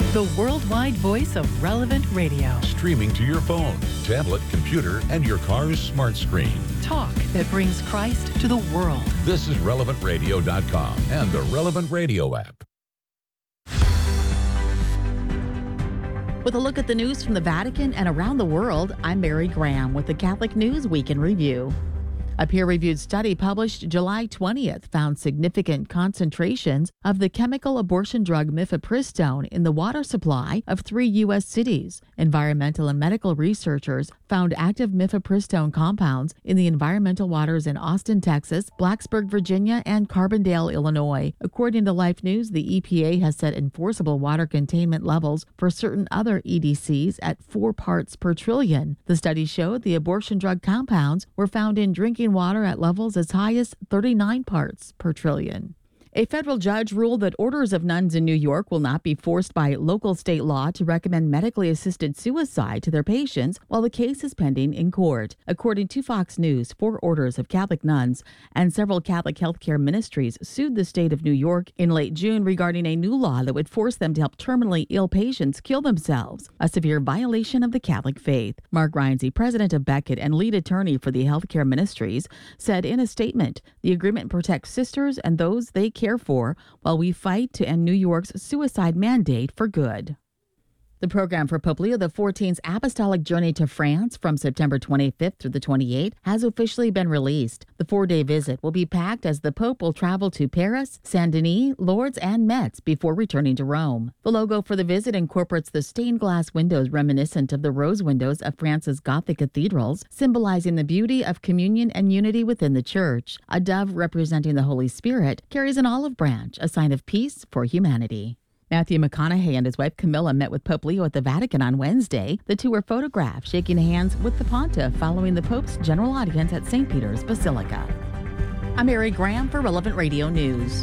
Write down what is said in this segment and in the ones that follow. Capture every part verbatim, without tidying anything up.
the worldwide voice of Relevant Radio. Streaming to your phone, tablet, computer, and your car's smart screen. Talk that brings Christ to the world. This is relevant radio dot com and the Relevant Radio app. With a look at the news from the Vatican and around the world, I'm Mary Graham with the Catholic News Week in Review. A peer-reviewed study published July twentieth found significant concentrations of the chemical abortion drug mifepristone in the water supply of three U S cities. Environmental and medical researchers found active mifepristone compounds in the environmental waters in Austin, Texas, Blacksburg, Virginia, and Carbondale, Illinois. According to Life News, the E P A has set enforceable water containment levels for certain other E D Cs at four parts per trillion. The study showed the abortion drug compounds were found in drinking water at levels as high as thirty-nine parts per trillion. A federal judge ruled that orders of nuns in New York will not be forced by local state law to recommend medically assisted suicide to their patients while the case is pending in court. According to Fox News, four orders of Catholic nuns and several Catholic healthcare ministries sued the state of New York in late June regarding a new law that would force them to help terminally ill patients kill themselves, a severe violation of the Catholic faith. Mark Reinze, president of Beckett and lead attorney for the healthcare ministries, said in a statement, the agreement protects sisters and those they care for while we fight to end New York's suicide mandate for good. The program for Pope Leo the fourteenth's apostolic journey to France from September twenty-fifth through the twenty-eighth has officially been released. The four-day visit will be packed as the Pope will travel to Paris, Saint-Denis, Lourdes, and Metz before returning to Rome. The logo for the visit incorporates the stained glass windows reminiscent of the rose windows of France's Gothic cathedrals, symbolizing the beauty of communion and unity within the Church. A dove representing the Holy Spirit carries an olive branch, a sign of peace for humanity. Matthew McConaughey and his wife Camilla met with Pope Leo at the Vatican on Wednesday. The two were photographed shaking hands with the Pontiff following the Pope's general audience at Saint Peter's Basilica. I'm Mary Graham for Relevant Radio News.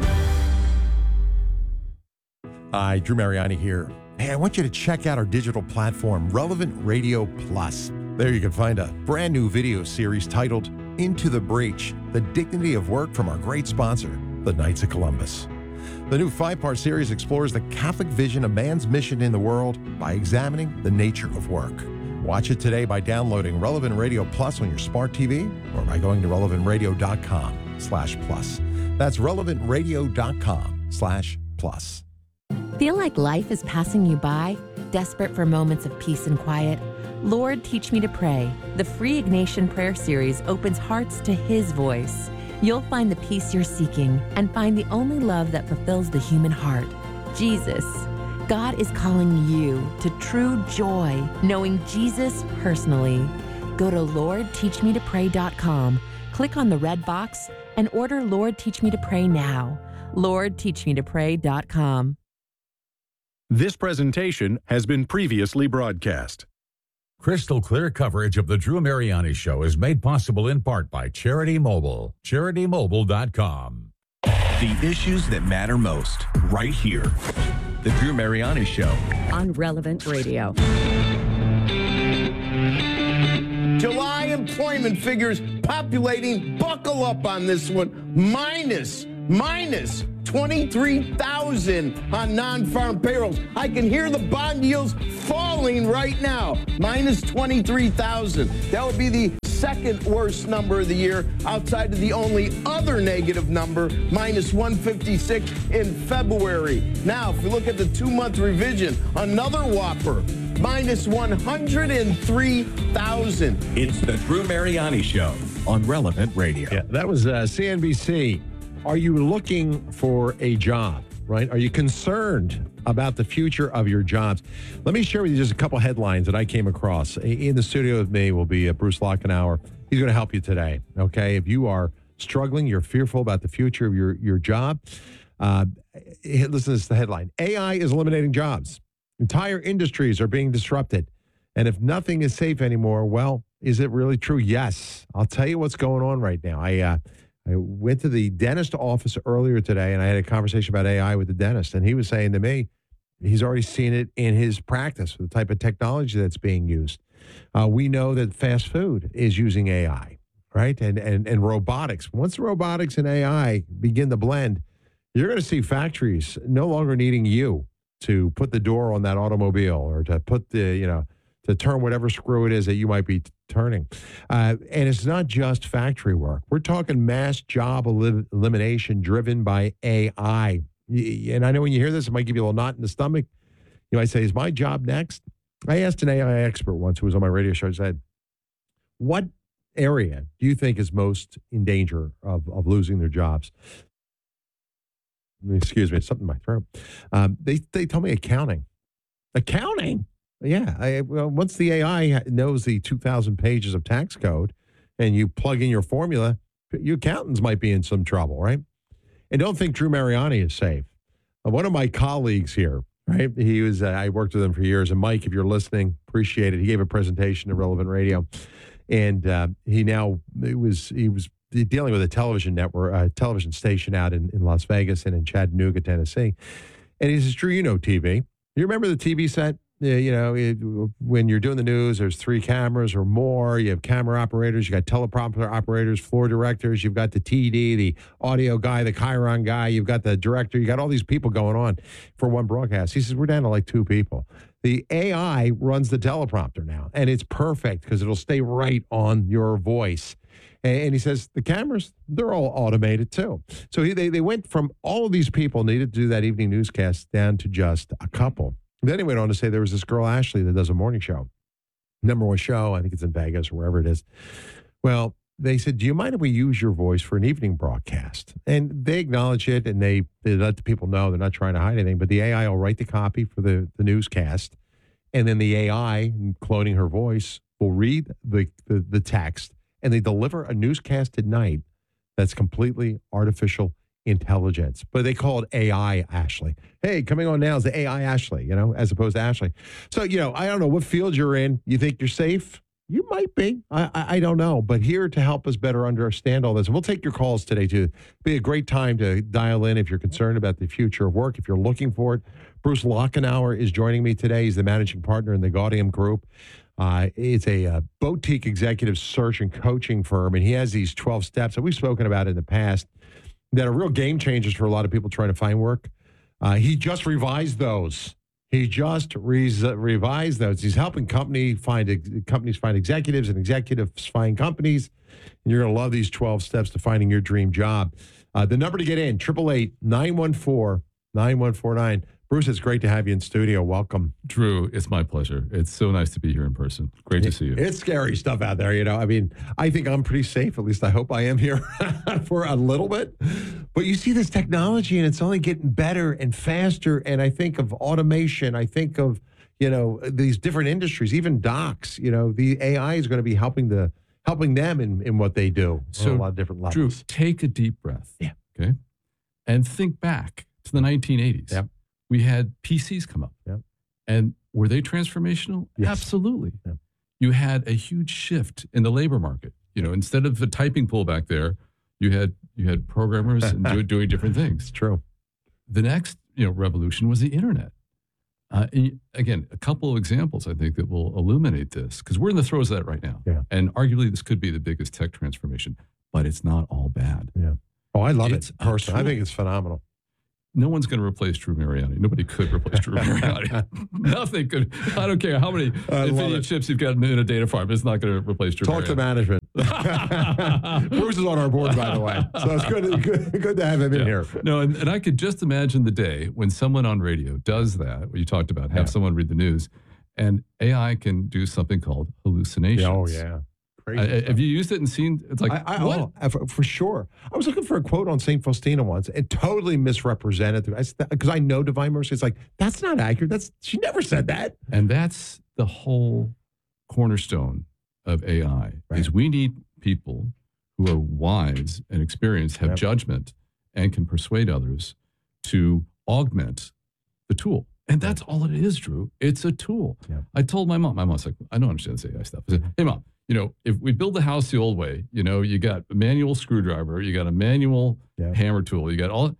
Hi, Drew Mariani here. Hey, I want you to check out our digital platform, Relevant Radio Plus. There you can find a brand new video series titled Into the Breach, The Dignity of Work from our great sponsor, the Knights of Columbus. The new five-part series explores the Catholic vision of man's mission in the world by examining the nature of work. Watch it today by downloading Relevant Radio Plus on your smart T V or by going to relevant radio dot com slash plus. That's relevant radio dot com slash plus. Feel like life is passing you by? Desperate for moments of peace and quiet? Lord, Teach Me to Pray. The free Ignatian Prayer Series opens hearts to His voice. You'll find the peace you're seeking and find the only love that fulfills the human heart, Jesus. God is calling you to true joy, knowing Jesus personally. Go to lord teach me to pray dot com, click on the red box, and order Lord Teach Me to Pray now. lord teach me to pray dot com. This presentation has been previously broadcast. Crystal clear coverage of the Drew Mariani Show is made possible in part by Charity Mobile. charity mobile dot com. The issues that matter most, right here. The Drew Mariani Show. On Relevant Radio. July employment figures populating, buckle up on this one, minus, minus twenty-three thousand on non-farm payrolls. I can hear the bond yields falling right now, minus twenty-three thousand. That would be the second worst number of the year outside of the only other negative number, minus one fifty-six in February. Now, if we look at the two-month revision, another whopper, minus one hundred three thousand. It's the Drew Mariani Show on Relevant Radio. Yeah, that was uh, C N B C. Are you looking for a job, right? Are you concerned about the future of your jobs? Let me share with you just a couple headlines that I came across. In the studio with me will be uh, Bruce Lockenauer. He's going to help you today, okay? If you are struggling, you're fearful about the future of your, your job, uh, listen to this, the headline. A I is eliminating jobs. Entire industries are being disrupted. And if nothing is safe anymore, well, is it really true? Yes. I'll tell you what's going on right now. I uh, I went to the dentist office earlier today, and I had a conversation about A I with the dentist, and he was saying to me, he's already seen it in his practice, the type of technology that's being used. Uh, we know that fast food is using A I, right? And, and, and robotics. Once robotics and A I begin to blend, you're going to see factories no longer needing you. to put the door on that automobile or to put the, you know, to turn whatever screw it is that you might be t- turning. Uh, and it's not just factory work. We're talking mass job elim- elimination driven by A I. Y- And I know when you hear this, it might give you a little knot in the stomach. You might say, is my job next? I asked an A I expert once who was on my radio show, said, what area do you think is most in danger of, of losing their jobs? Excuse me, something in my throat. Um, they, they told me accounting. Accounting? Yeah. I, well, once the A I knows the two thousand pages of tax code and you plug in your formula, your accountants might be in some trouble, right? And don't think Drew Mariani is safe. Uh, one of my colleagues here, right? He was, uh, I worked with him for years. And Mike, if you're listening, appreciate it. He gave a presentation to Relevant Radio. And uh, he now, it was, he was dealing with a television network, a television station out in, in Las Vegas and in Chattanooga, Tennessee. And he says, Drew, you know T V. You remember the T V set? Yeah, you know, it, when you're doing the news, there's three cameras or more. You have camera operators, you got teleprompter operators, floor directors. You've got the T D, the audio guy, the Chiron guy. You've got the director. You got all these people going on for one broadcast. He says, we're down to like two people. The A I runs the teleprompter now, and it's perfect because it'll stay right on your voice. And he says, the cameras, they're all automated too. So he, they, they went from all of these people needed to do that evening newscast down to just a couple. Then he went on to say there was this girl, Ashley, that does a morning show. Number one show, I think it's in Vegas or wherever it is. Well, they said, do you mind if we use your voice for an evening broadcast? And they acknowledge it, and they, they let the people know they're not trying to hide anything. But the A I will write the copy for the, the newscast, and then the A I, cloning her voice, will read the, the, the text, and they deliver a newscast at night that's completely artificial intelligence. But they call it A I Ashley. Hey, coming on now is the A I Ashley, you know, as opposed to Ashley. So, you know, I don't know what field you're in. You think you're safe? You might be. I, I, I don't know. But here to help us better understand all this, and we'll take your calls today too. Be a great time to dial in if you're concerned about the future of work, if you're looking for it. Bruce Lochenauer is joining me today. He's the managing partner in the Gaudium Group. Uh, it's a, a boutique executive search and coaching firm, and he has these twelve steps that we've spoken about in the past that are real game changers for a lot of people trying to find work. Uh, he just revised those. He just re- revised those. He's helping company find ex- companies find executives and executives find companies. And you're going to love these twelve steps to finding your dream job. Uh, the number to get in, eight eight eight, nine one four, nine one four nine. Bruce, it's great to have you in studio. Welcome. Drew, it's my pleasure. It's so nice to be here in person. Great to see you. It's scary stuff out there, you know. I mean, I think I'm pretty safe. At least I hope I am here for a little bit. But you see this technology, and it's only getting better and faster. And I think of automation. I think of, you know, these different industries, even docs. You know, the A I is going to be helping the helping them in, in what they do. So, on a lot of different levels. Drew, take a deep breath. Yeah. Okay. And think back to the nineteen eighties. Yep. We had P Cs come up. Yep. And were they transformational? Yes. Absolutely. Yep. You had a huge shift in the labor market. You know, instead of the typing pool back there, you had you had programmers and do, doing different things. It's true. The next, you know, revolution was the internet. Uh, and again, a couple of examples I think that will illuminate this, because we're in the throes of that right now. Yeah. And arguably this could be the biggest tech transformation, but it's not all bad. Yeah. Oh, I love It's it a personally. I tool. think it's phenomenal. No one's going to replace Drew Mariani. Nobody could replace Drew Mariani. Nothing could. I don't care how many I love NVIDIA it. chips you've got in a data farm. It's not going to replace Drew Talk to Mariani. management. Bruce is on our board, by the way. So it's good, good, good to have him in Yeah. here. No, and, and I could just imagine the day when someone on radio does that, what you talked about, have Yeah. someone read the news, and A I can do something called hallucinations. Oh, yeah. Crazy Uh, stuff. have you used it and seen? It's like I, I, what? oh, uh, for, for sure. I was looking for a quote on Saint Faustina once and totally misrepresented it because I know Divine Mercy. It's like, that's not accurate. That's she never said that. And that's the whole cornerstone of A I Right. is we need people who are wise and experienced, have Yep. judgment, and can persuade others to augment the tool. And that's all it is, Drew. It's a tool. Yep. I told my mom, my mom's like, I don't understand this A I stuff. I said, hey, Mom, you know, if we build the house the old way, you know, you got a manual screwdriver, you got a manual Yep. hammer tool, you got all,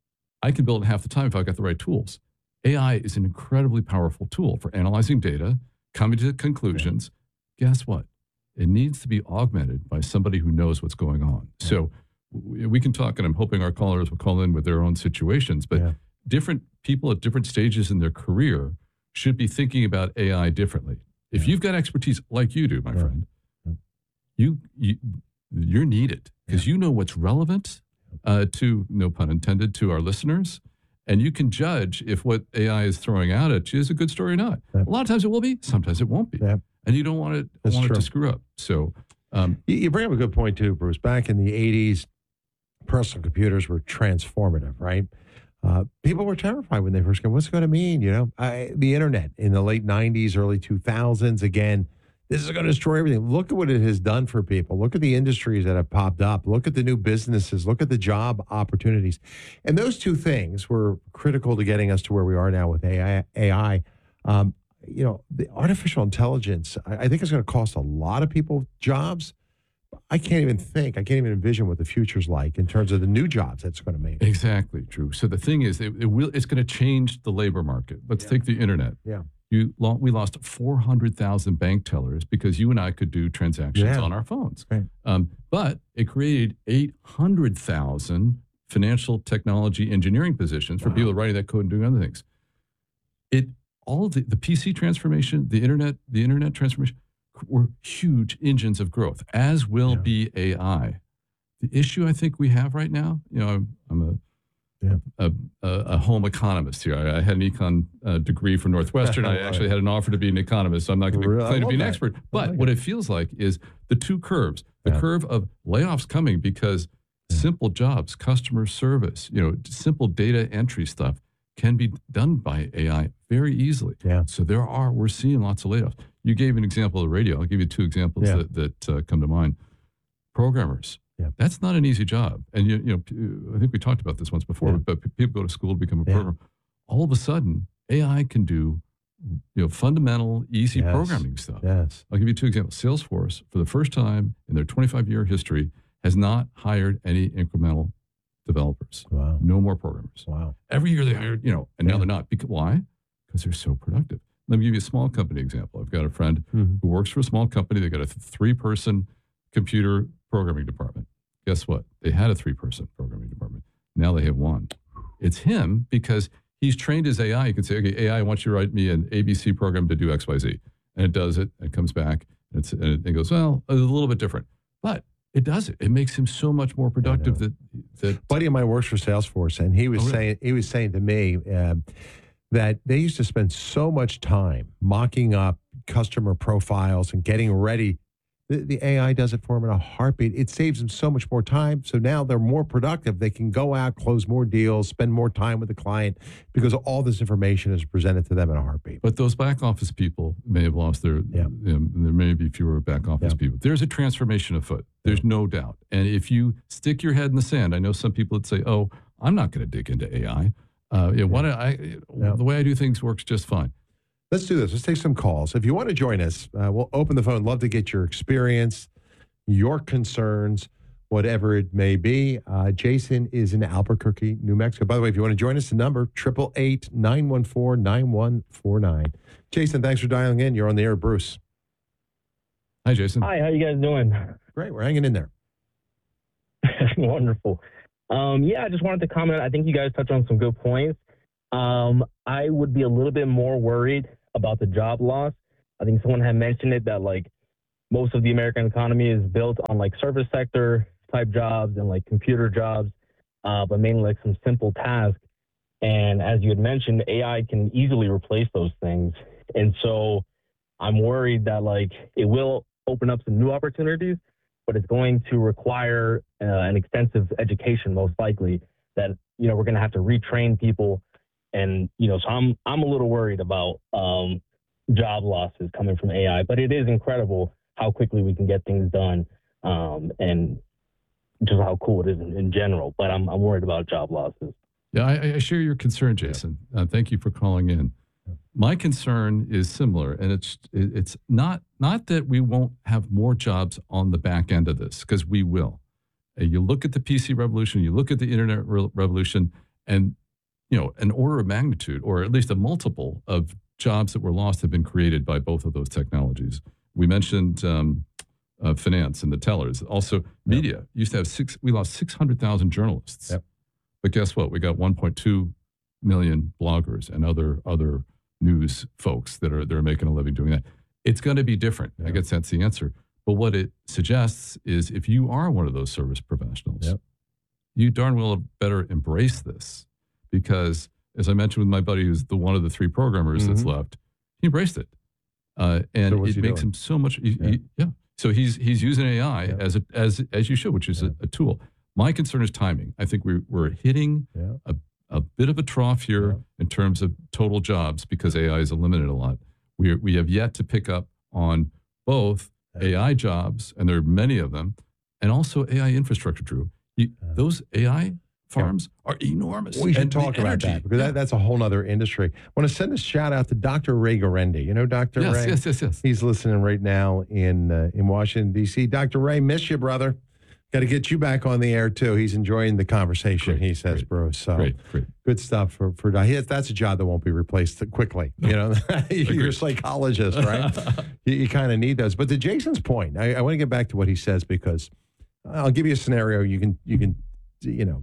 I could build it in half the time if I got the right tools. A I is an incredibly powerful tool for analyzing data, coming to conclusions. Guess what? It needs to be augmented by somebody who knows what's going on. So w- we can talk, and I'm hoping our callers will call in with their own situations, but Yeah. different people at different stages in their career should be thinking about A I differently. If Yeah. you've got expertise like you do, my Yeah. friend, Yeah. you, you you're needed because Yeah. you know what's relevant uh, to, no pun intended, to our listeners, and you can judge if what A I is throwing out at you is a good story or not. Yeah. A lot of times it will be, sometimes it won't be, Yeah. and you don't want it That's want it true. to screw up. So. Um, You, you bring up a good point too, Bruce. Back in the eighties, personal computers were transformative, right? Uh, people were terrified when they first came. What's it going to mean? You know, I, the internet in the late nineties, early two thousands. Again, this is going to destroy everything. Look at what it has done for people. Look at the industries that have popped up. Look at the new businesses. Look at the job opportunities. And those two things were critical to getting us to where we are now with A I. A I. Um, you know, the artificial intelligence, I, I think it's going to cost a lot of people jobs. I can't even think, I can't even envision what the future's like in terms of the new jobs that's going to make. Exactly, Drew. So the thing is, it, it will. It's going to change the labor market. Let's Yeah. take the internet. Yeah. You lo- we lost four hundred thousand bank tellers because you and I could do transactions Yeah. on our phones. Right. Um, but it created eight hundred thousand financial technology engineering positions for Wow. people writing that code and doing other things. It all of the, the P C transformation, the internet, the internet transformation were huge engines of growth, as will Yeah. be A I. The issue I think we have right now, you know, I'm, I'm a Yeah. a, a, a home economist here. I, I had an econ uh, degree from Northwestern. I Right. actually had an offer to be an economist, so I'm not going to Really? I claim to love be an that. expert. I But like what it. it feels like is the two curves. The Yeah. curve of layoffs coming because Yeah. simple jobs, customer service, you know, simple data entry stuff can be done by A I very easily. Yeah. So there are, we're seeing lots of layoffs. You gave an example of the radio. I'll give you two examples Yeah. that, that uh, come to mind. Programmers. Yeah. That's not an easy job. And, you, you know, p- I think we talked about this once before, Yeah. but p- people go to school to become a Yeah. programmer. All of a sudden, A I can do, you know, fundamental, easy Yes. programming stuff. Yes. I'll give you two examples. Salesforce, for the first time in their twenty-five year history, has not hired any incremental developers. Wow. No more programmers. Wow. Every year they hired, you know, and now Yeah. they're not. Because, why? Because they're so productive. Let me give you a small company example. I've got a friend Mhm. who works for a small company. They got a th- three person computer programming department. Guess what? They had a three person programming department. Now they have one. It's him because he's trained his A I. You can say, okay, A I, I want you to write me an A B C program to do X Y Z. And it does it. And it comes back. And, it's, and it goes, well, a little bit different. But it does it. It makes him so much more productive that, that Buddy of mine works for Salesforce, and he was Oh, really? saying he was saying to me um, that they used to spend so much time mocking up customer profiles and getting ready. The, the A I does it for them in a heartbeat. It saves them so much more time. So now they're more productive. They can go out, close more deals, spend more time with the client because all this information is presented to them in a heartbeat. But those back office people may have lost their, Yeah. you know, there may be fewer back office Yeah. people. There's a transformation afoot. There's no doubt. And if you stick your head in the sand, I know some people would say, oh, I'm not going to dig into A I. Uh, you know, what I, Yeah. The way I do things works just fine. Let's do this. Let's take some calls. If you want to join us, uh, we'll open the phone. Love to get your experience, your concerns, whatever it may be. Uh, Jason is in Albuquerque, New Mexico. By the way, if you want to join us, the number, eight eight eight, nine one four, nine one four nine. Jason, thanks for dialing in. You're on the air, Bruce. Hi, Jason. Hi, how you guys doing? Great. We're hanging in there. Wonderful. Um, yeah, I just wanted to comment. I think you guys touched on some good points. Um, I would be a little bit more worried about the job loss. I think someone had mentioned it that like most of the American economy is built on like service sector type jobs and like computer jobs, uh, but mainly like some simple tasks. And as you had mentioned, A I can easily replace those things. And so I'm worried that like it will open up some new opportunities, but it's going to require uh, an extensive education, most likely, that, you know, we're going to have to retrain people. And, you know, so I'm, I'm a little worried about um, job losses coming from A I, but it is incredible how quickly we can get things done um, and just how cool it is in, in general. But I'm, I'm worried about job losses. Yeah, I, I share your concern, Jason. Uh, thank you for calling in. My concern is similar, and it's it's not not that we won't have more jobs on the back end of this, because we will. Uh, you look at the P C revolution, you look at the internet re- revolution, and you know an order of magnitude, or at least a multiple of jobs that were lost have been created by both of those technologies. We mentioned um, uh, finance and the tellers. Also, media used to have six. We lost six hundred thousand journalists. Yep. But guess what? We got one point two million bloggers and other other news folks that are that are making a living doing that. It's going to be different. Yeah. I guess that's the answer. But what it suggests is if you are one of those service professionals, yep. you darn well better embrace this because, as I mentioned with my buddy who's the one of the three programmers mm-hmm. that's left, he embraced it. Uh, and so it makes doing? him so much, he, yeah. He, yeah. So he's he's using A I yeah. as a, as as you should, which is yeah. a, a tool. My concern is timing. I think we're we're hitting yeah. a, a bit of a trough here yeah. in terms of total jobs because A I is eliminated a lot. We we have yet to pick up on both yeah. A I jobs, and there are many of them, and also A I infrastructure. Drew, you, yeah. those A I farms yeah. are enormous. We should talk about energy. that because yeah. that, that's a whole other industry. I want to send a shout out to Doctor Ray Guarendi. You know Doctor Yes, Ray? yes, yes, yes. He's listening right now in uh, in Washington, D C. Doctor Ray, miss you, brother. Got to get you back on the air, too. He's enjoying the conversation, great, he says, great, Bruce. So great, great. Good stuff for, for that's a job that won't be replaced quickly. You know, you're a psychologist, right? you you kind of need those. But to Jason's point, I, I want to get back to what he says because I'll give you a scenario. You can, you can, you know,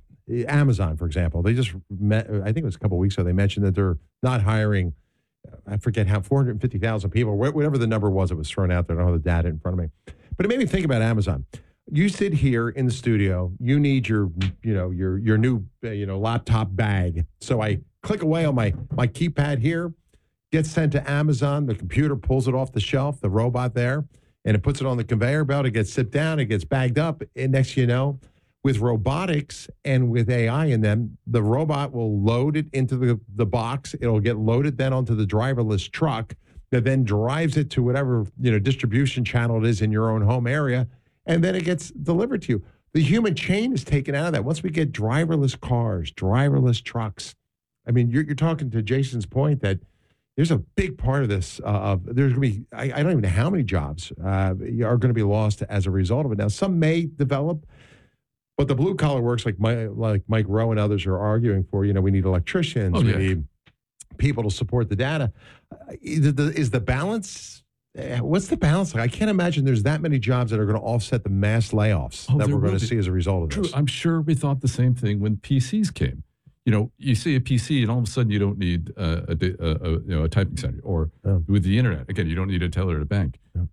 Amazon, for example, they just met, I think it was a couple of weeks ago, they mentioned that they're not hiring, I forget how, four hundred fifty thousand people, whatever the number was that was thrown out there. I don't have the data in front of me. But it made me think about Amazon. You sit here in the studio, you need your, you know, your your new, uh, you know, laptop bag. So I click away on my, my keypad here, gets sent to Amazon. The computer pulls it off the shelf, the robot there, and it puts it on the conveyor belt. It gets sit down, it gets bagged up. And next you know, with robotics and with A I in them, the robot will load it into the, the box. It'll get loaded then onto the driverless truck that then drives it to whatever, you know, distribution channel it is in your own home area. And then it gets delivered to you. The human chain is taken out of that. Once we get driverless cars, driverless trucks, I mean, you're, you're talking to Jason's point that there's a big part of this. Uh, there's going to be, I, I don't even know how many jobs uh, are going to be lost as a result of it. Now, some may develop, but the blue collar works like, my, like Mike Rowe and others are arguing for. You know, we need electricians, oh, we yeah. need people to support the data. Uh, is, the, is the balance... What's the balance like? I can't imagine there's that many jobs that are going to offset the mass layoffs oh, that we're going to see as a result of True. this. I'm sure we thought the same thing when P Cs came. You know, you see a P C and all of a sudden you don't need a, a, a, a you know a typing center, or yeah. with the internet again, you don't need a teller at a bank. Yeah.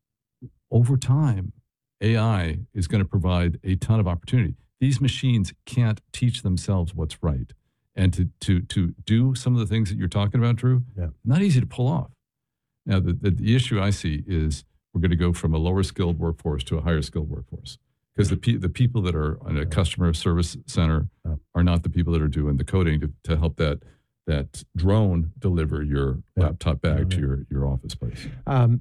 Over time, A I is going to provide a ton of opportunity. These machines can't teach themselves what's right, and to to to do some of the things that you're talking about, Drew, yeah. not easy to pull off. Now, the, the, the issue I see is we're going to go from a lower skilled workforce to a higher skilled workforce because the pe- the people that are in a customer service center are not the people that are doing the coding to, to help that that drone deliver your yeah. laptop bag yeah, yeah. to your, your office place. Um,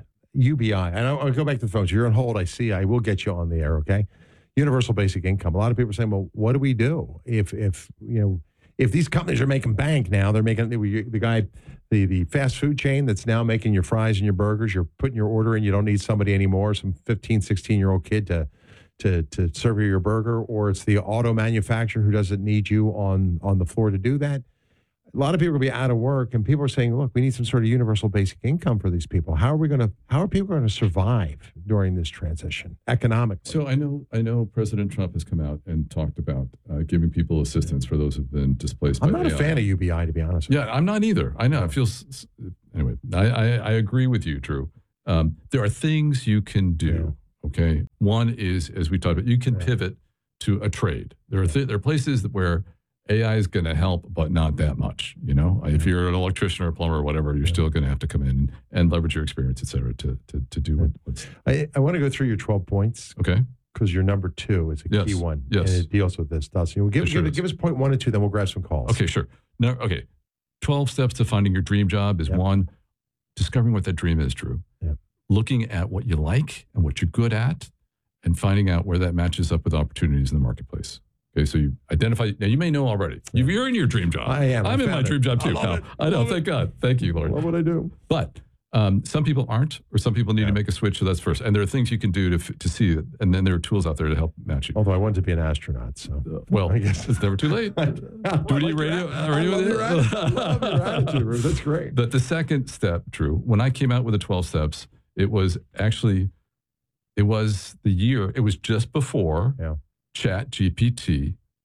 U B I, and I'll, I'll go back to the phones. You're on hold. I see. I will get you on the air, okay? Universal basic income. A lot of people are saying, well, what do we do if, if you know, if these companies are making bank now, they're making the, the guy, the, the fast food chain that's now making your fries and your burgers, you're putting your order in, you don't need somebody anymore, some fifteen, sixteen-year-old kid to to to serve you your burger, or it's the auto manufacturer who doesn't need you on, on the floor to do that. A lot of people are going to be out of work, and people are saying, look, we need some sort of universal basic income for these people. How are we going to, how are people going to survive during this transition economically? So I know, I know President Trump has come out and talked about uh, giving people assistance for those who've been displaced I'm by not A I. a fan of U B I, to be honest with Yeah, I'm not either. I know. I feel, anyway, I, I, I agree with you, Drew. Um, there are things you can do, yeah. okay? One is, as we talked about, you can yeah. pivot to a trade. There are, th- there are places where A I is going to help, but not that much. You know, if you're an electrician or a plumber or whatever, you're still going to have to come in and leverage your experience, et cetera, to to, to do what, what's. I, I want to go through your twelve points. Okay. Because your number two is a yes. key one. Yes. And it deals with this, doesn't it? Well, give, it sure give, give us point one and two, then we'll grab some calls. Okay, sure. No, okay. twelve steps to finding your dream job is yep. one, discovering what that dream is, Drew. Yep. Looking at what you like and what you're good at and finding out where that matches up with opportunities in the marketplace. Okay, so you identify. Now, you may know already. Yeah. You're in your dream job. I am. I'm I in my it. dream job, too. I, No, I know. Thank it. God. Thank you, Lord. Love what I do. But um, some people aren't, or some people need yeah. to make a switch, so that's first. And there are things you can do to to see it, and then there are tools out there to help match you. Although I wanted to be an astronaut, so. Uh, well, I guess it's never too late. Do we need radio? I love your attitude. I love your attitude. That's great. But the second step, Drew, when I came out with the twelve steps, it was actually, it was the year, it was just before yeah. Chat G P T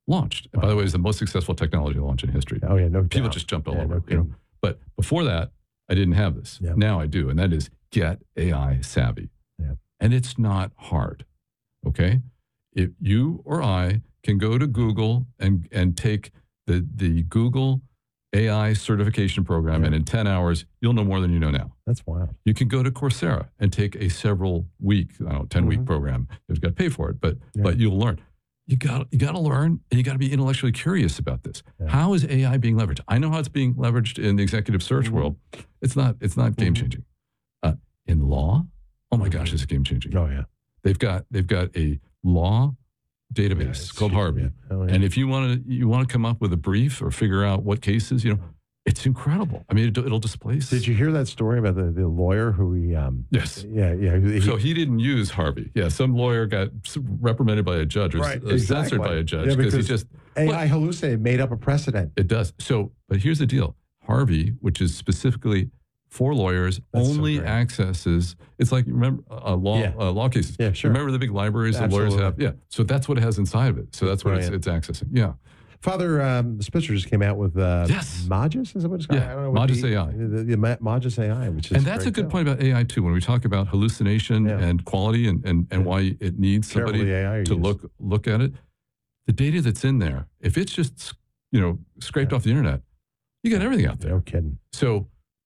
launched. And by the way, it's the most successful technology launch in history. Oh, yeah, no People doubt. just jumped all Yeah, over no it. You know? But before that, I didn't have this. Yeah. Now I do, and that is get A I savvy. Yeah. And it's not hard, okay? If you or I can go to Google and, and take the, the Google A I certification program, Yeah. and in ten hours, you'll know more than you know now. That's wild. You can go to Coursera and take a several week, I don't know, ten week Mhm. program. You've got to pay for it, but Yeah. but you'll learn. You got you got to learn, and you got to be intellectually curious about this. Yeah. How is A I being leveraged? I know how it's being leveraged in the executive search Mhm. world. It's not it's not game changing. Uh, in law, oh my gosh, it's game changing. Oh, yeah. They've got they've got a law database Yeah, it's called huge, Harvey, yeah. Oh, yeah. and if you want to you want to come up with a brief or figure out what cases, you know, it's incredible. I mean, it, it'll displace. Did you hear that story about the, the lawyer who he? Um, Yes. Yeah, yeah. He, So he didn't use Harvey. Yeah, some lawyer got s- reprimanded by a judge or s- Right, uh, censored exactly. by a judge Yeah, because he because just A I well, hallucinated, made up a precedent. it does. So, but here's the deal: Harvey, which is specifically for lawyers, That's so only great. accesses. It's like remember uh, law Yeah. uh, law cases. Yeah, sure. Remember the big libraries that lawyers have? Absolutely. Yeah. So that's what it has inside of it. So that's what it's, Brilliant. it's accessing. Yeah. Father um, Spitzer just came out with uh, Yes. Magis, is that what it's called? Yeah, I don't know what Magis the- A I. The, the, the Ma- Magis A I, which is And that's a great good too. point about A I too. When we talk about hallucination Yeah. and quality and, and, and Yeah. why it needs somebody Carefully A I to used. look look at it, the data that's in there, if it's just you know scraped Yeah. off the internet, you got everything out there. No kidding. So,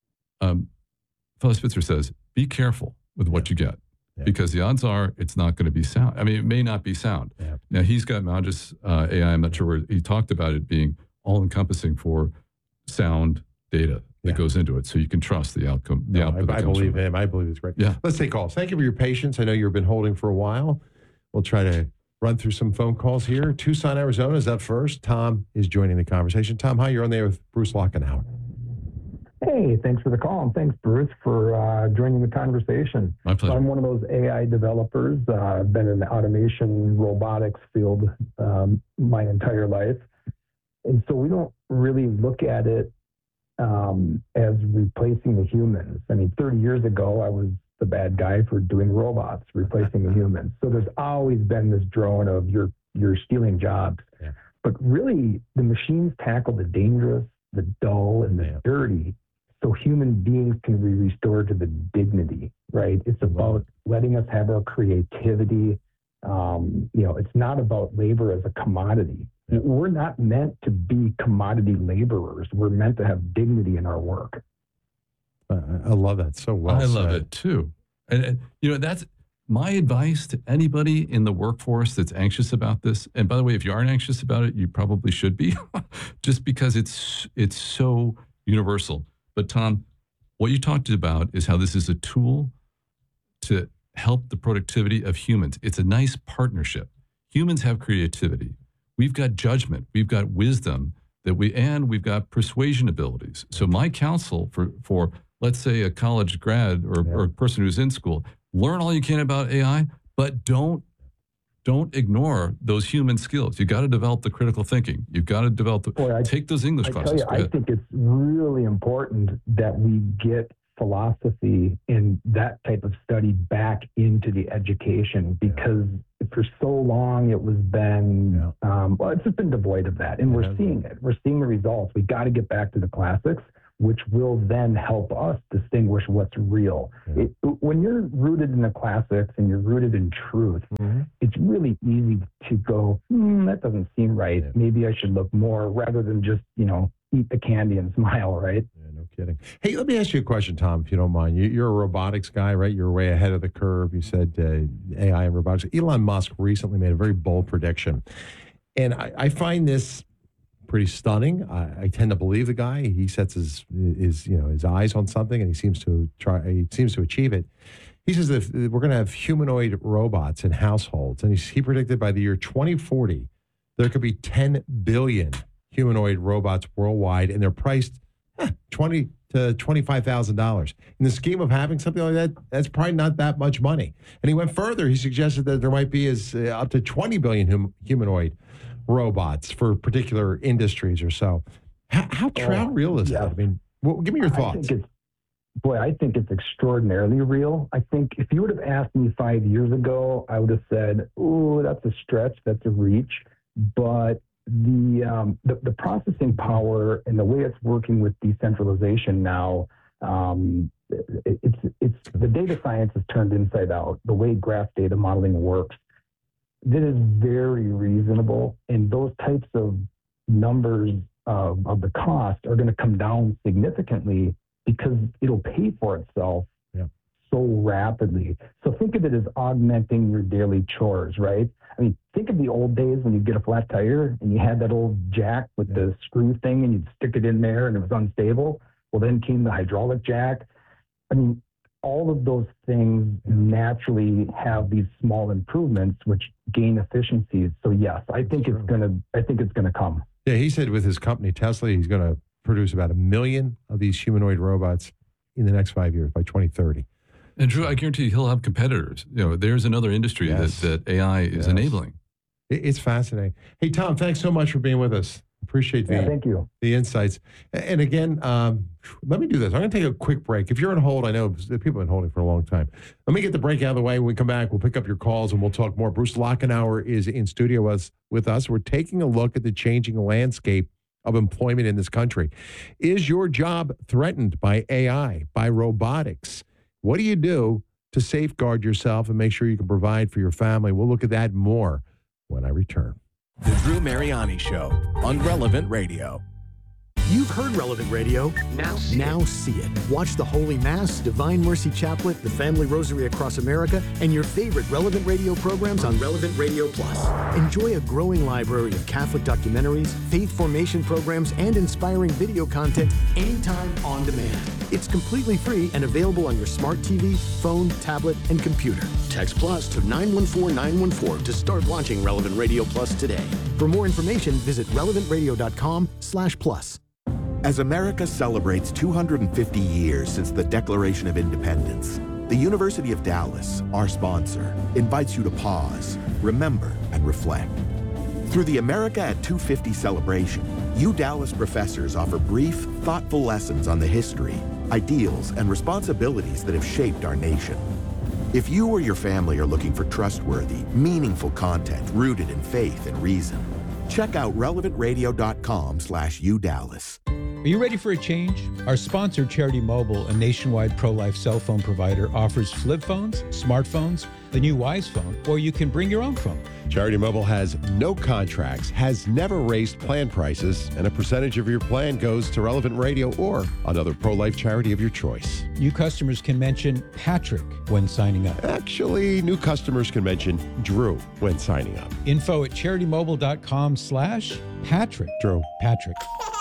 um, Father Spitzer says, be careful with what you get Yeah. because the odds are it's not going to be sound. I mean, it may not be sound. Yeah. Now he's got Magis uh, A I. I'm not sure where he talked about it being all encompassing for sound data that Yeah. goes into it, so you can trust the outcome. The No, output that I, I comes believe from it. him. I believe it's great. Yeah. Let's take calls. Thank you for your patience. I know you've been holding for a while. We'll try to run through some phone calls here. Tucson, Arizona is up first. Tom is joining the conversation. Tom, hi. You're on there with Bruce Lockenauer. Hey, thanks for the call, and thanks, Bruce, for uh, joining the conversation. My So pleasure. I'm one of those A I developers. Uh, I've been in the automation robotics field um, my entire life. And so we don't really look at it um, as replacing the humans. I mean, thirty years ago, I was the bad guy for doing robots, replacing the humans. So there's always been this drone of you're, you're stealing jobs. Yeah. But really, the machines tackle the dangerous, the dull, and the Yeah. dirty, so human beings can be restored to the dignity, right? It's about letting us have our creativity. Um, you know, it's not about labor as a commodity. Yeah. We're not meant to be commodity laborers. We're meant to have dignity in our work. Uh, I love that so well. I love said. it too. And, and, you know, that's my advice to anybody in the workforce that's anxious about this. And by the way, if you aren't anxious about it, you probably should be, just because it's it's so universal. But Tom, what you talked about is how this is a tool to help the productivity of humans. It's a nice partnership. Humans have creativity. We've got judgment. We've got wisdom that we, and we've got persuasion abilities. So my counsel for, for let's say a college grad or, Yeah. or a person who's in school, learn all you can about A I, but don't don't ignore those human skills. You got to develop the critical thinking. You've got to develop the, Boy, I- take those English I tell classes. you, Go I ahead. think it's really important that we get philosophy and that type of study back into the education, because for so long it was been, um, well, it's just been devoid of that. And Yeah. we're seeing it. We're seeing the results. We got to get back to the classics, which will then help us distinguish what's real. Yeah. It, when you're rooted in the classics and you're rooted in truth, Mhm. it's really easy to go, hmm, that doesn't seem right. Yeah. Maybe I should look more, rather than just, you know, eat the candy and smile, right? Yeah, no kidding. Hey, let me ask you a question, Tom, if you don't mind. You, you're a robotics guy, right? You're way ahead of the curve. You said uh, A I and robotics. Elon Musk recently made a very bold prediction. And I, I find this pretty stunning. I, I tend to believe the guy. He sets his, his, you know, his eyes on something, and he seems to try. He seems to achieve it. He says that if we're going to have humanoid robots in households, and he, he predicted by the year twenty forty, there could be ten billion humanoid robots worldwide, and they're priced eh, twenty to twenty-five thousand dollars. In the scheme of having something like that, that's probably not that much money. And he went further. He suggested that there might be as uh, up to twenty billion hum, humanoid robots for particular industries or so. How, how, true, how real is yeah. that? I mean, well, give me your I thoughts. think it's, boy, I think it's extraordinarily real. I think if you would have asked me five years ago, I would have said, "Oh, that's a stretch, that's a reach." But the, um, the the processing power and the way it's working with decentralization now, um, it, it's it's the data science is turned inside out. The way graph data modeling works, that is very reasonable, and those types of numbers of, of the cost are going to come down significantly because it'll pay for itself yeah. so rapidly. So think of it as augmenting your daily chores, right? I mean, think of the old days when you get a flat tire and you had that old jack with yeah. the screw thing and you'd stick it in there and it was unstable. Well, then came the hydraulic jack. I mean, all of those things naturally have these small improvements which gain efficiencies. So yes, I think it's gonna. I think it's gonna come. Yeah, he said with his company Tesla, he's going to produce about a million of these humanoid robots in the next five years by twenty thirty. And Drew, I guarantee you he'll have competitors. You know, there's another industry yes. that, that A I is yes. enabling. It's fascinating. Hey, Tom, thanks so much for being with us. Appreciate the, yeah, thank you. the insights. And again, um, let me do this. I'm going to take a quick break. If you're on hold, I know people have been holding for a long time. Let me get the break out of the way. When we come back, we'll pick up your calls and we'll talk more. Bruce Lochenauer is in studio with, with us. We're taking a look at the changing landscape of employment in this country. Is your job threatened by A I, by robotics? What do you do to safeguard yourself and make sure you can provide for your family? We'll look at that more when I return. The Drew Mariani Show on Relevant Radio. You've heard Relevant Radio. Now see, now see it. Watch the Holy Mass, Divine Mercy Chaplet, the Family Rosary Across America, and your favorite Relevant Radio programs on Relevant Radio Plus. Enjoy a growing library of Catholic documentaries, faith formation programs, and inspiring video content anytime on demand. It's completely free and available on your smart T V, phone, tablet, and computer. Text Plus to nine one four nine one four to start watching Relevant Radio Plus today. For more information, visit relevant radio dot com slash plus. As America celebrates two hundred fifty years since the Declaration of Independence, the University of Dallas, our sponsor, invites you to pause, remember, and reflect. Through the America at two fifty celebration, U Dallas professors offer brief, thoughtful lessons on the history, ideals, and responsibilities that have shaped our nation. If you or your family are looking for trustworthy, meaningful content rooted in faith and reason, check out relevant radio dot com slash U Dallas. Are you ready for a change? Our sponsor, Charity Mobile, a nationwide pro-life cell phone provider, offers flip phones, smartphones, the new Wise phone, or you can bring your own phone. Charity Mobile has no contracts, has never raised plan prices, and a percentage of your plan goes to Relevant Radio or another pro-life charity of your choice. New customers can mention Patrick when signing up. Actually, new customers can mention Drew when signing up. Info at charity mobile dot com slash Patrick. Drew. Patrick.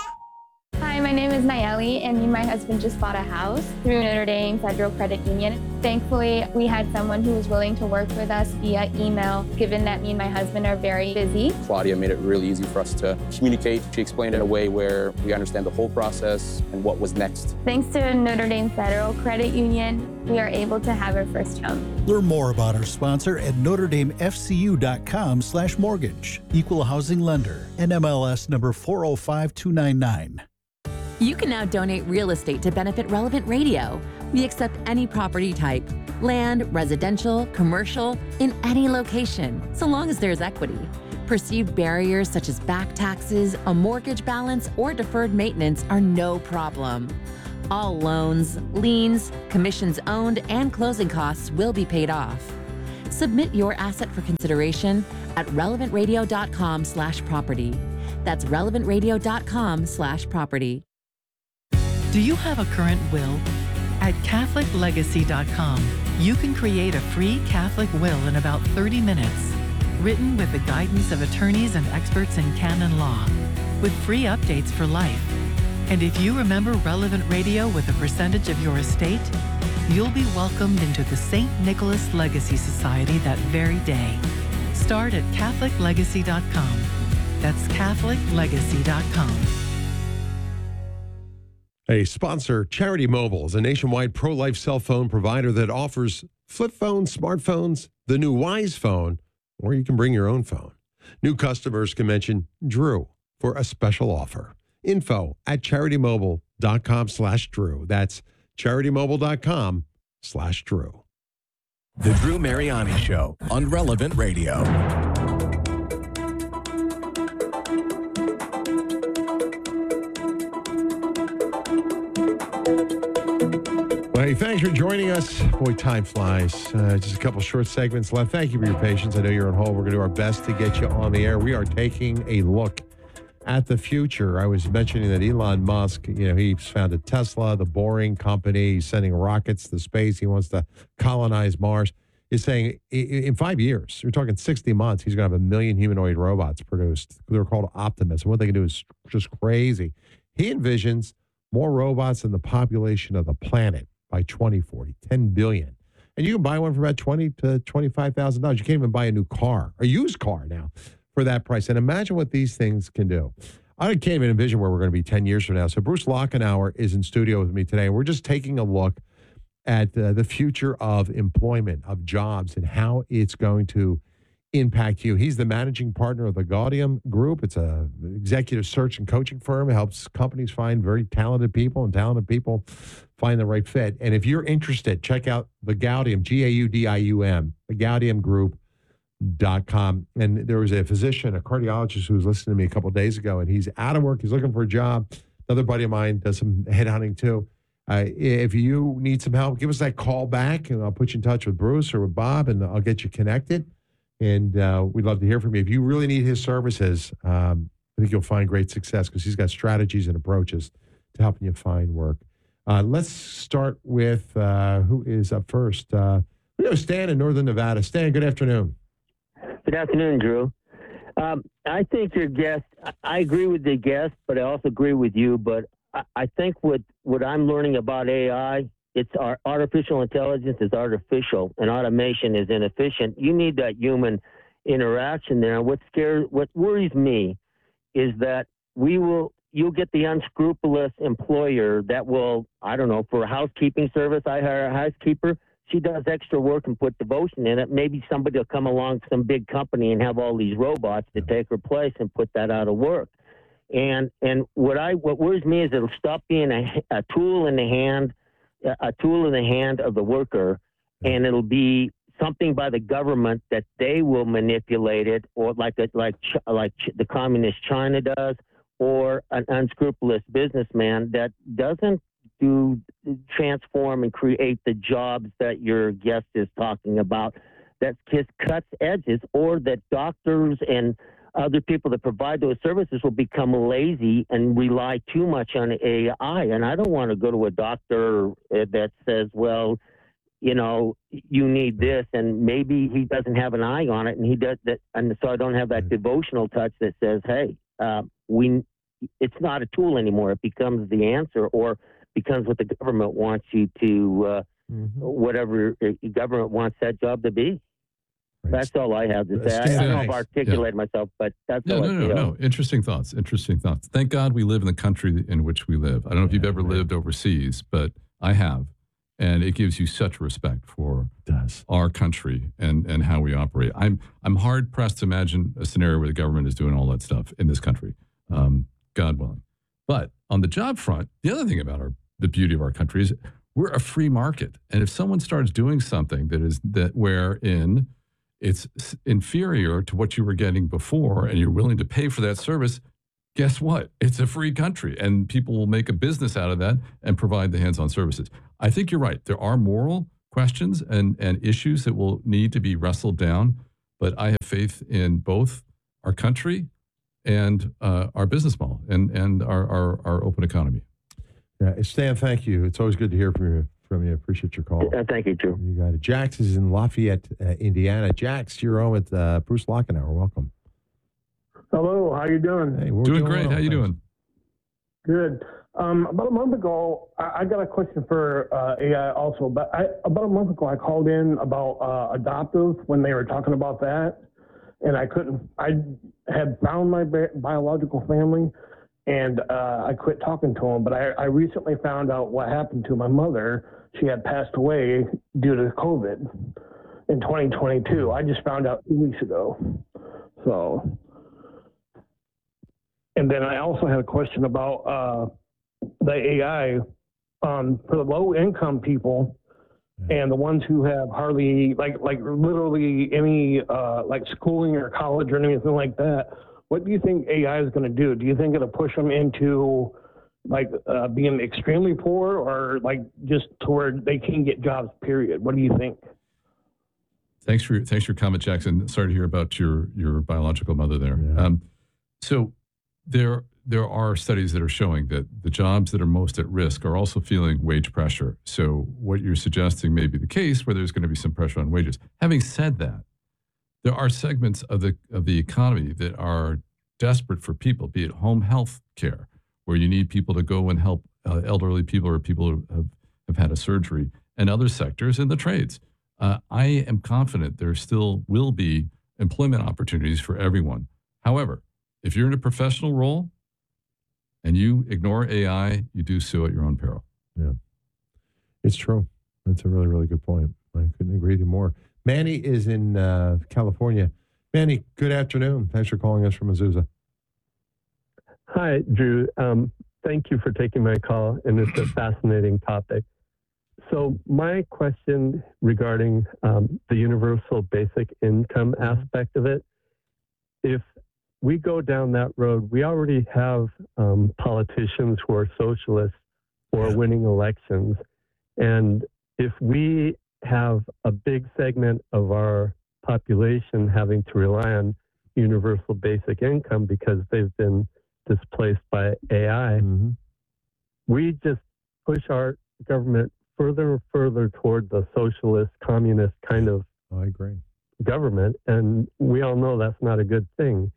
Hi, my name is Nayeli, and me and my husband just bought a house through Notre Dame Federal Credit Union. Thankfully, we had someone who was willing to work with us via email, given that me and my husband are very busy. Claudia made it really easy for us to communicate. She explained it in a way where we understand the whole process and what was next. Thanks to Notre Dame Federal Credit Union, we are able to have our first home. Learn more about our sponsor at notre dame f c u dot com slash mortgage. Equal housing lender. N M L S number four oh five two nine nine. You can now donate real estate to benefit Relevant Radio. We accept any property type, land, residential, commercial, in any location, so long as there's equity. Perceived barriers such as back taxes, a mortgage balance, or deferred maintenance are no problem. All loans, liens, commissions owned, and closing costs will be paid off. Submit your asset for consideration at relevant radio dot com slash property. That's relevant radio dot com slash property. Do you have a current will? At catholic legacy dot com, you can create a free Catholic will in about thirty minutes, written with the guidance of attorneys and experts in canon law, with free updates for life. And if you remember Relevant Radio with a percentage of your estate, you'll be welcomed into the Saint Nicholas Legacy Society that very day. Start at catholic legacy dot com. That's catholic legacy dot com. A sponsor, Charity Mobile, is a nationwide pro-life cell phone provider that offers flip phones, smartphones, the new Wise phone, or you can bring your own phone. New customers can mention Drew for a special offer. Info at charity mobile dot com slash Drew. That's charity mobile dot com slash Drew. The Drew Mariani Show on Relevant Radio. Well, hey, thanks for joining us. Boy, time flies. Uh, just a couple short segments left. Thank you for your patience. I know you're on hold. We're going to do our best to get you on the air. We are taking a look at the future. I was mentioning that Elon Musk, you know, he's founded Tesla, the Boring Company. He's sending rockets to space. He wants to colonize Mars. He's saying in five years, we're talking sixty months, he's going to have a million humanoid robots produced. They're called Optimus. And what they can do is just crazy. He envisions more robots than the population of the planet by twenty forty, ten billion. And you can buy one for about twenty to twenty-five thousand dollars. You can't even buy a new car, a used car now for that price. And imagine what these things can do. I can't even envision where we're going to be ten years from now. So Bruce Lochenauer is in studio with me today. And we're just taking a look at uh, the future of employment, of jobs, and how it's going to impact you. He's the managing partner of the Gaudium Group. It's a executive search and coaching firm. It helps companies find very talented people, and talented people find the right fit. And if you're interested, check out the Gaudium, G A U D I U M, the Gaudium Group dot com. And there was a physician, a cardiologist who was listening to me a couple of days ago, and he's out of work. He's looking for a job. Another buddy of mine does some headhunting too. Uh, if you need some help, give us that call back, and I'll put you in touch with Bruce or with Bob, and I'll get you connected. And uh, we'd love to hear from you. If you really need his services, um, I think you'll find great success because he's got strategies and approaches to helping you find work. Uh, let's start with uh, who is up first. Uh, we have Stan in Northern Nevada. Stan, good afternoon. Good afternoon, Drew. Um, I think your guest, I agree with the guest, but I also agree with you. But I, I think what, what I'm learning about A I, it's our artificial intelligence is artificial and automation is inefficient. You need that human interaction there. What scares, what worries me is that we will, you'll get the unscrupulous employer that will, I don't know, for a housekeeping service, I hire a housekeeper. She does extra work and put devotion in it. Maybe somebody will come along, some big company, and have all these robots to take her place and put that out of work. And and what I what worries me is it'll stop being a, a tool in the hand, a tool in the hand of the worker, and it'll be something by the government that they will manipulate it, or like a, like like the communist China does, or an unscrupulous businessman that doesn't do transform and create the jobs that your guest is talking about, that just cuts edges, or that doctors and other people that provide those services will become lazy and rely too much on A I. And I don't want to go to a doctor that says, well, you know, you need this, and maybe he doesn't have an eye on it, and he does that, and so I don't have that devotional touch that says, hey, uh, we, it's not a tool anymore. It becomes the answer, or becomes what the government wants you to, uh, mm-hmm. whatever the government wants that job to be. Right. That's all I have to say. I, I don't know if I articulated yeah. myself, but that's no, all no, I no, feel. no. Interesting thoughts. Interesting thoughts. Thank God we live in the country in which we live. I don't know if you've ever lived overseas, but I have. And it gives you such respect for our country and, and how we operate. I'm I'm hard pressed to imagine a scenario where the government is doing all that stuff in this country, um, God willing. But on the job front, the other thing about our the beauty of our country is we're a free market. And if someone starts doing something that is that wherein it's inferior to what you were getting before and you're willing to pay for that service, guess what? It's a free country, and people will make a business out of that and provide the hands-on services. I think you're right. There are moral questions and, and issues that will need to be wrestled down, but I have faith in both our country and uh, our business model and, and our, our, our open economy. Yeah, Stan, thank you. It's always good to hear from you. From you. Appreciate your call. Uh, thank you, Drew. You got it. Jax is in Lafayette, uh, Indiana. Jax, you're on with uh, Bruce Lochenauer. Welcome. Hello, how you doing? Hey, we're doing, doing great. well, How you thanks. doing? Good. Um, about a month ago, I, I got a question for uh, A I also. But I, about a month ago, I called in about uh, adoptive when they were talking about that, and I couldn't. I had found my bi- biological family, and uh, I quit talking to them. But I, I recently found out what happened to my mother. She had passed away due to COVID in twenty twenty-two. I just found out two weeks ago. So, and then I also had a question about uh, the A I um, for the low-income people and the ones who have hardly, like, like literally any uh, like schooling or college or anything like that. What do you think A I is going to do? Do you think it'll push them into like uh, being extremely poor, or like just to where they can't get jobs, period? What do you think? Thanks for your, thanks for your comment, Jackson. Sorry to hear about your your biological mother there. Yeah. Um, so there there are studies that are showing that the jobs that are most at risk are also feeling wage pressure. So what you're suggesting may be the case, where there's going to be some pressure on wages. Having said that, there are segments of the of the economy that are desperate for people, be it home health care, where you need people to go and help uh, elderly people or people who have, have had a surgery, and other sectors in the trades. Uh, I am confident there still will be employment opportunities for everyone. However, if you're in a professional role and you ignore A I, you do so at your own peril. Yeah, it's true. That's a really, really good point. I couldn't agree with you more. Manny is in uh, California. Manny, good afternoon. Thanks for calling us from Azusa. Hi, Drew. Um, thank you for taking my call, and it's a fascinating topic. So my question regarding um, the universal basic income aspect of it, if we go down that road, we already have um, politicians who are socialists who are winning elections. And if we have a big segment of our population having to rely on universal basic income because they've been displaced by A I, mm-hmm. we just push our government further and further toward the socialist, communist kind of I agree. government, and we all know that's not a good thing.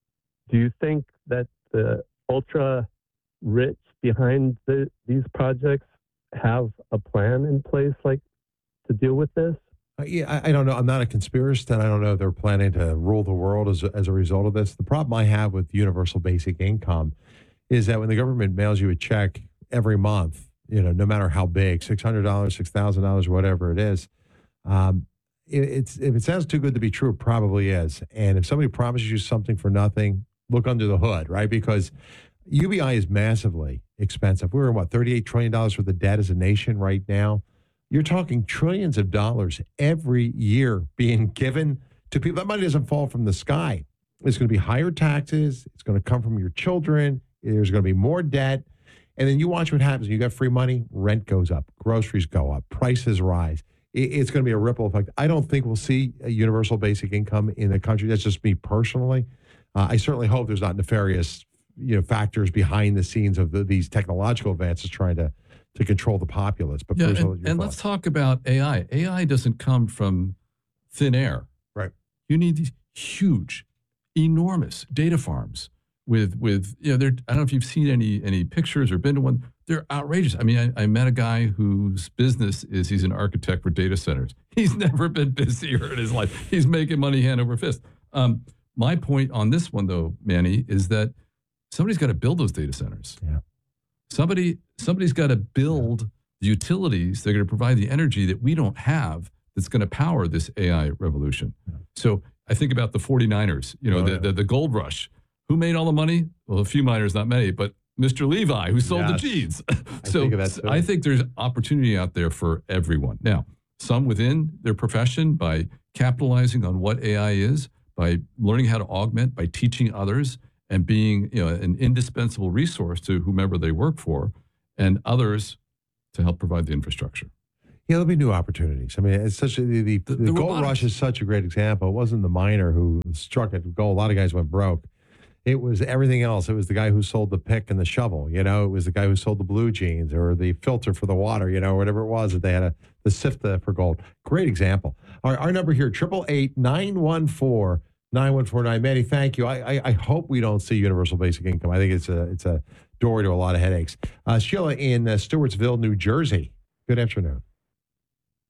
Do you think that the ultra rich behind the, these projects have a plan in place, like to deal with this? Uh, yeah, I, I don't know. I'm not a conspiracist, and I don't know if they're planning to rule the world as a, as a result of this. The problem I have with universal basic income is that when the government mails you a check every month, you know, no matter how big, six hundred dollars, six thousand dollars, whatever it is, um, it, it's if it sounds too good to be true, it probably is. And if somebody promises you something for nothing, look under the hood, right? Because U B I is massively expensive. We're in, what, thirty-eight trillion dollars worth of debt as a nation right now. You're talking trillions of dollars every year being given to people. That money doesn't fall from the sky. It's going to be higher taxes. It's going to come from your children. There's going to be more debt. And then you watch what happens. You got free money, rent goes up, groceries go up, prices rise. It's going to be a ripple effect. I don't think we'll see a universal basic income in the country. That's just me personally. Uh, I certainly hope there's not nefarious, you know, factors behind the scenes of the, these technological advances trying to to control the populace. But yeah, Bruce, and, and let's talk about A I. A I doesn't come from thin air. Right. You need these huge, enormous data farms with with you know. They're, I don't know if you've seen any any pictures or been to one. They're outrageous. I mean, I, I met a guy whose business is he's an architect for data centers. He's never been busier in his life. He's making money hand over fist. Um, my point on this one, though, Manny, is that somebody's got to build those data centers. Yeah. Somebody, somebody's got to build the utilities that are going to provide the energy that we don't have that's going to power this A I revolution. Yeah. So I think about the forty-niners, you know, oh, the, yeah. the the gold rush. Who made all the money? Well, a few miners, not many, but Mister Levi, who sold yes. the jeans. so I think, I think there's opportunity out there for everyone. Now, some within their profession by capitalizing on what A I is, by learning how to augment, by teaching others, and being, you know, an indispensable resource to whomever they work for, and others to help provide the infrastructure. Yeah, there'll be new opportunities. I mean, it's such a, the, the, the, the gold robotics. rush is such a great example. It wasn't the miner who struck it gold. A lot of guys went broke. It was everything else. It was the guy who sold the pick and the shovel. You know, it was the guy who sold the blue jeans or the filter for the water, you know, whatever it was that they had a, the sift for gold. Great example. Our, our number here, eight eight eight, nine one four, nine one four nine. Manny, thank you. I, I I hope we don't see universal basic income. I think it's a it's a doorway to a lot of headaches. Uh, Sheila in uh, Stewartsville, New Jersey. Good afternoon.